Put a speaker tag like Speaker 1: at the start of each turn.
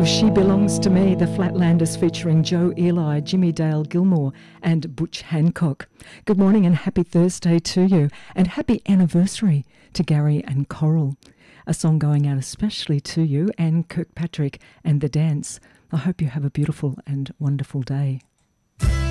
Speaker 1: She Belongs to Me, the Flatlanders featuring Joe Eli, Jimmy Dale Gilmore and Butch Hancock. Good morning and happy Thursday to you, and happy anniversary to Gary and Coral. A song going out especially to you and Kirkpatrick and The Dance. I hope you have a beautiful and wonderful day.